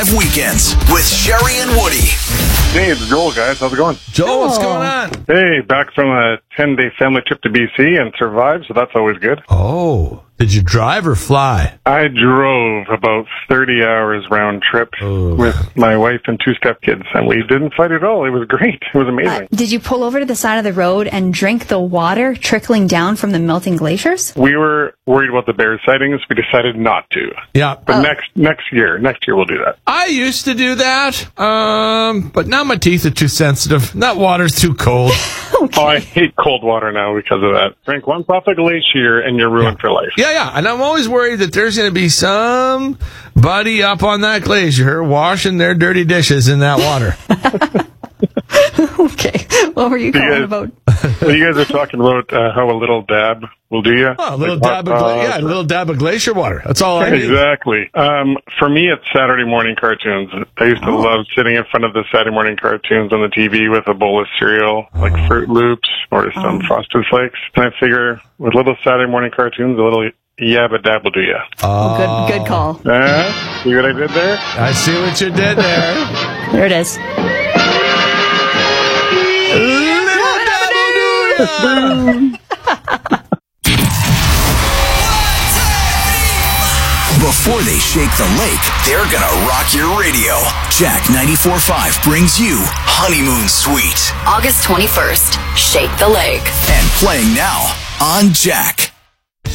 94.5 Weekends with Sherry and Woody. Hey, it's Joel, guys. How's it going? Joel, what's going on? Hey, back from a 10-day family trip to BC and survived, so that's always good. Oh, did you drive or fly? I drove about 30 hours round trip with my wife and 2 stepkids, and we didn't fight at all. It was great. It was amazing. Did you pull over to the side of the road and drink the water trickling down from the melting glaciers? We were worried about the bear sightings. We decided not to. Yeah. But next year we'll do that. I used to do that, but now my teeth are too sensitive. That water's too cold. Okay. Oh, I hate cold water now because of that. Drink one off a glacier and you're ruined for life. Yeah. And I'm always worried that there's going to be somebody up on that glacier washing their dirty dishes in that water. Okay. What were you calling about? Well, you guys are talking about how a little dab will do you. Oh, a little dab of glacier water. That's all I need. Exactly. For me, it's Saturday morning cartoons. I used to love sitting in front of the Saturday morning cartoons on the TV with a bowl of cereal, like Fruit Loops or some Frosted Flakes. And I figure with little Saturday morning cartoons, a little yabba dab will do you. Good call. See what I did there? I see what you did there. There it is. Before they shake the lake, they're gonna rock your radio. Jack 94.5 brings you Honeymoon Suite. August 21st, Shake the Lake. And playing now on Jack.